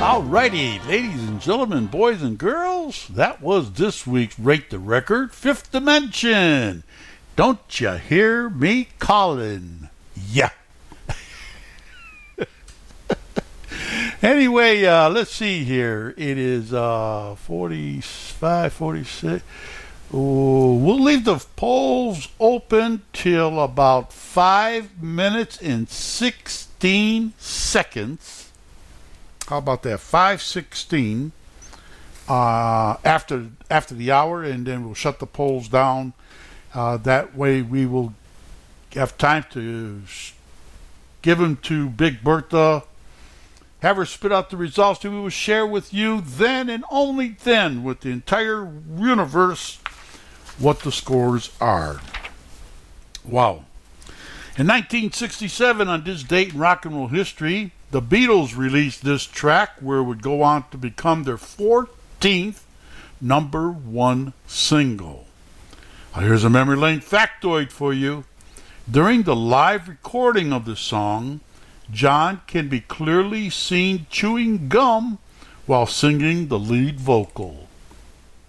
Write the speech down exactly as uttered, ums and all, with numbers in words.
Alrighty, ladies and gentlemen, boys and girls, that was this week's Rate the Record, Fifth Dimension. Don't you hear me calling? Yeah. Anyway, uh, let's see here. It is uh, forty-five, forty-six. Ooh, we'll leave the polls open till about five minutes and sixteen seconds. How about that? five sixteen uh, after after the hour, and then we'll shut the polls down. Uh, that way we will have time to give them to Big Bertha, have her spit out the results that we will share with you then and only then with the entire universe what the scores are. Wow. In nineteen sixty-seven, on this date in rock and roll history, the Beatles released this track where it would go on to become their fourteenth number one single. Now here's a memory lane factoid for you. During the live recording of the song, John can be clearly seen chewing gum while singing the lead vocal.